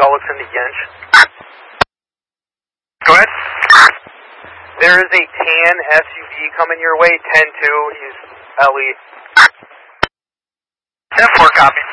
Gullickson to Yench. Go ahead. There is a tan SUV coming your way, 10-2. He's LE. 10-4, copy.